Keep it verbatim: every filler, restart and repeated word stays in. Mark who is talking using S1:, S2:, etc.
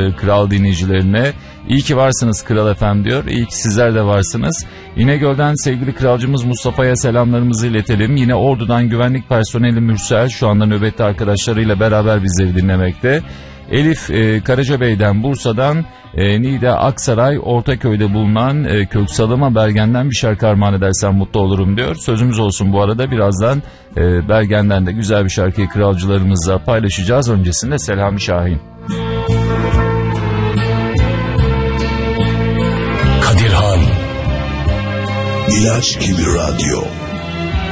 S1: e, Kral dinleyicilerine. İyi ki varsınız Kral F M diyor. İyi ki sizler de varsınız. İnegöl'den sevgili kralcımız Mustafa'ya selamlarımızı iletelim. Yine Ordu'dan güvenlik personeli Mürsel şu anda nöbette arkadaşlarıyla beraber bizleri dinlemekte. Elif e, Karacabey'den, Bursa'dan, e, Nida Aksaray Ortaköy'de bulunan e, Köksal'ıma Bergen'den bir şarkı armağan edersen mutlu olurum diyor. Sözümüz olsun, bu arada birazdan e, Bergen'den de güzel bir şarkıyı kralcılarımızla paylaşacağız. Öncesinde Selami Şahin.
S2: Kadirhan İlaç Gibi Radyo.